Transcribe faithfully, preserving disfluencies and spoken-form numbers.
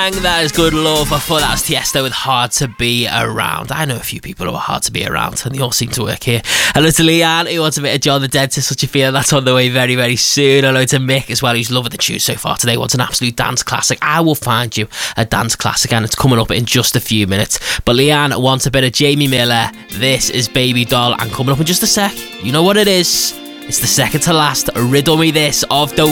bang, that is good love. I thought that was Tiesto with Hard to Be Around. I know a few people who are hard to be around, and they all seem to work here. Hello to Leanne, who wants a bit of John the Dentist, Such a Feeling. That's on the way very, very soon. Hello to Mick as well, who's loving the tune so far today. Wants an absolute dance classic. I will find you a dance classic, and it's coming up in just a few minutes. But Leanne wants a bit of Jamie Miller. This is Baby Doll, and coming up in just a sec, you know what it is. It's the second to last Riddle Me This of the